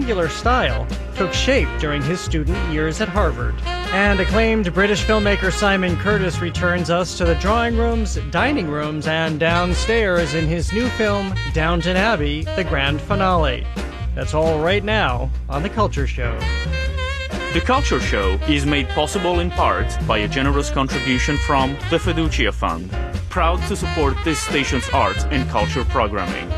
singular style took shape during his student years at Harvard. And acclaimed British filmmaker Simon Curtis returns us to the drawing rooms, dining rooms, and downstairs in his new film, Downton Abbey, the grand finale. That's all right now on The Culture Show. The Culture Show is made possible in part by a generous contribution from the Fiducia Fund, proud to support this station's art and culture programming.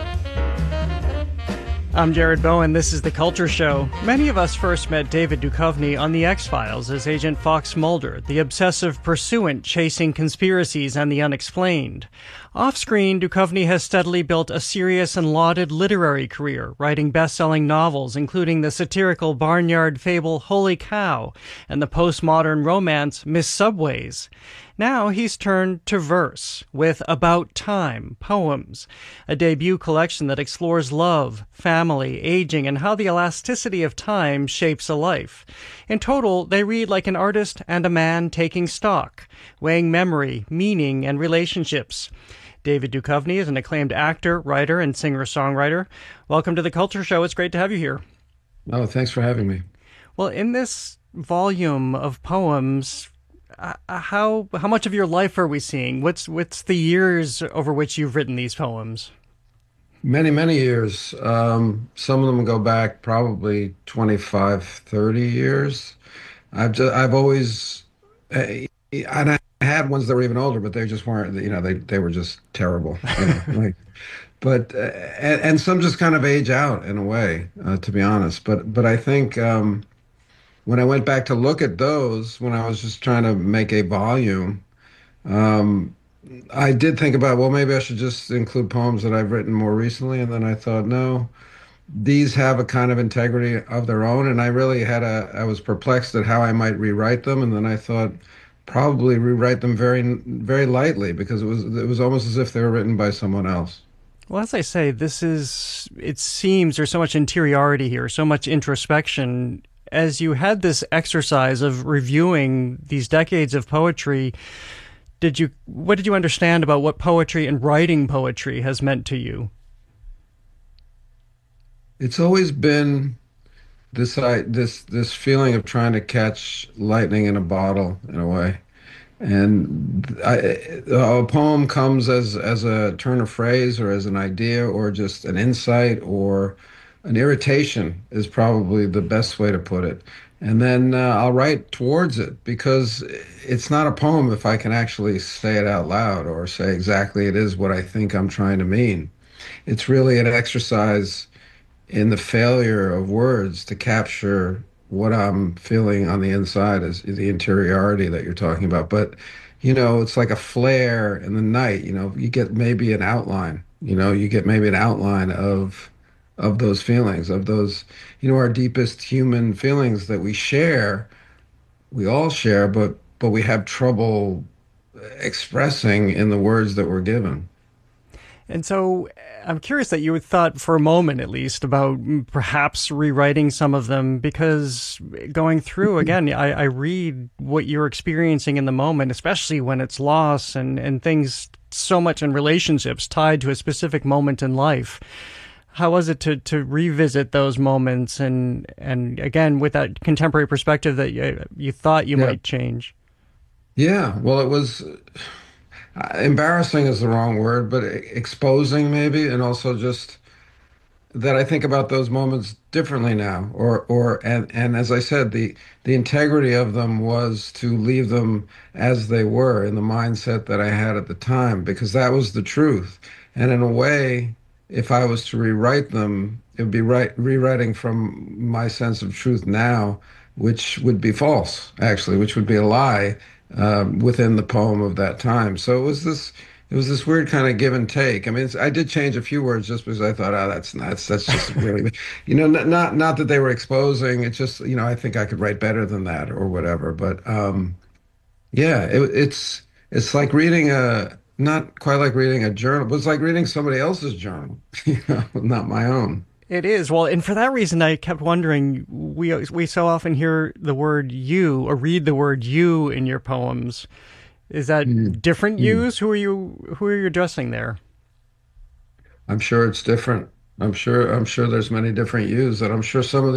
I'm Jared Bowen. This is The Culture Show. Many of us first met David Duchovny on The X-Files as Agent Fox Mulder, the obsessive pursuant chasing conspiracies and the unexplained. Off-screen, Duchovny has steadily built a serious and lauded literary career, writing best-selling novels, including the satirical barnyard fable Holy Cow and the postmodern romance Miss Subways. Now he's turned to verse with About Time, Poems, a debut collection that explores love, family, aging, and how the elasticity of time shapes a life. In total, they read like an artist and a man taking stock, weighing memory, meaning, and relationships. David Duchovny is an acclaimed actor, writer, and singer-songwriter. Welcome to The Culture Show. It's great to have you here. Oh, thanks for having me. Well, in this volume of poems, how much of your life are we seeing? What's the years over which you've written these poems? Many, many years. Some of them go back probably 25, 30 years. I've always, and I had ones that were even older, but they just weren't, they were just terrible. And some just kind of age out in a way, to be honest. But I think when I went back to look at those, when I was just trying to make a volume, I did think about, well, maybe I should just include poems that I've written more recently. And then I thought, no, these have a kind of integrity of their own. And I really I was perplexed at how I might rewrite them. And then I thought, probably rewrite them very, very lightly, because it was almost as if they were written by someone else. Well, as I say, it seems there's so much interiority here, so much introspection. As you had this exercise of reviewing these decades of poetry, what did you understand about what poetry and writing poetry has meant to you? It's always been this feeling of trying to catch lightning in a bottle, in a way. And a poem comes as a turn of phrase, or as an idea, or just an insight, or an irritation is probably the best way to put it. And then I'll write towards it, because it's not a poem if I can actually say it out loud, or say exactly it is what I think I'm trying to mean. It's really an exercise in the failure of words to capture what I'm feeling on the inside, is the interiority that you're talking about. But, it's like a flare in the night. You get maybe an outline, of those feelings, of those, our deepest human feelings that we all share, but we have trouble expressing in the words that we're given. And so I'm curious that you thought for a moment, at least, about perhaps rewriting some of them, because going through, again, I read what you're experiencing in the moment, especially when it's loss and things so much in relationships tied to a specific moment in life. How was it to revisit those moments and again, with that contemporary perspective that you thought you might change? Yeah, well, it was embarrassing is the wrong word, but exposing maybe, and also just that I think about those moments differently now. And as I said, the integrity of them was to leave them as they were in the mindset that I had at the time, because that was the truth. And in a way, if I was to rewrite them, it would be rewriting from my sense of truth now, which would be false, actually, which would be a lie within the poem of that time. So it was this weird kind of give and take. I mean, I did change a few words just because I thought, oh, that's nuts. That's just really, not that they were exposing. It's just, I think I could write better than that or whatever. But it's like reading not quite like reading a journal, but it's like reading somebody else's journal, not my own. It is. Well, and for that reason, I kept wondering, we so often hear the word you, or read the word you in your poems. Is that different yous? Who are you addressing there? I'm sure it's different. I'm sure there's many different yous, and I'm sure some of